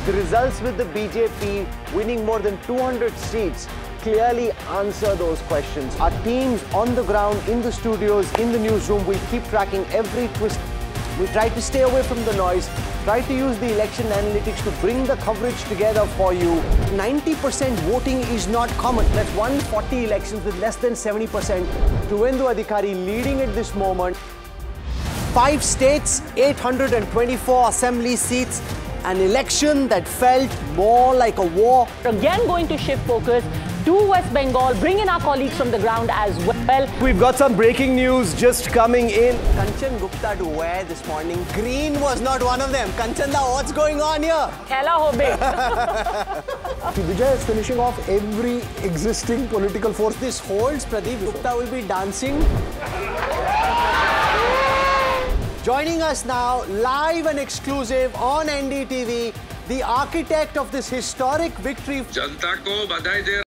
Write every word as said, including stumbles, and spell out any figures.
The results with the B J P winning more than two hundred seats clearly answer those questions. Our teams on the ground, in the studios, in the newsroom will keep tracking every twist. We try to stay away from the noise, try to use the election analytics to bring the coverage together for you. ninety percent voting is not common. That's one hundred forty elections with less than seventy percent. Suvendu Adhikari leading at this moment. Five states, eight hundred twenty-four assembly seats. An election that felt more like a war. Again going to shift focus to West Bengal, bring in our colleagues from the ground as well. We've got some breaking news just coming in. Kanchan Gupta to wear this morning. Green was not one of them. Kanchanda, what's going on here? Khela hobe. Vijay is finishing off every existing political force. This holds, Pradeep Gupta will be dancing. Joining us now, live and exclusive on N D T V, the architect of this historic victory. जनता को बधाई दे